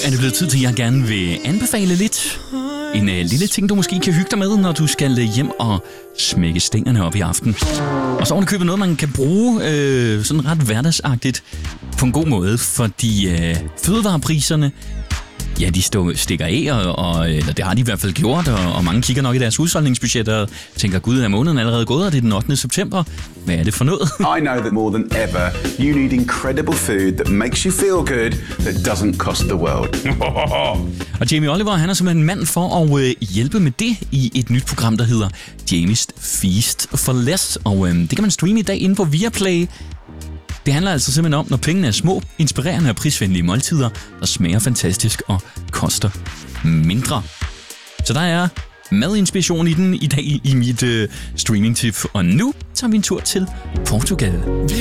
er det blevet tid til, at jeg gerne vil anbefale lidt. En lille ting, du måske kan hygge dig med, når du skal hjem og smække stængerne op i aften. Og så ovenikøbet noget, man kan bruge sådan ret hverdagsagtigt på en god måde, fordi fødevarepriserne, ja, de stikker af, eller det har de i hvert fald gjort, og mange kigger nok i deres husholdningsbudgetter og tænker, gud, er måneden allerede gået, og det er den 8. september. Hvad er det for noget? I know that more than ever, you need incredible food that makes you feel good, that doesn't cost the world. Og Jamie Oliver, han er simpelthen en mand for at hjælpe med det i et nyt program, der hedder Jamies Feast for Less. Og det kan man streame i dag inde på Viaplay. Det handler altså simpelthen om, når pengene er små, inspirerende og prisvenlige måltider, der smager fantastisk og koster mindre. Så der er madinspiration i den i dag i mit streaming-tip. Og nu tager vi en tur til Portugal.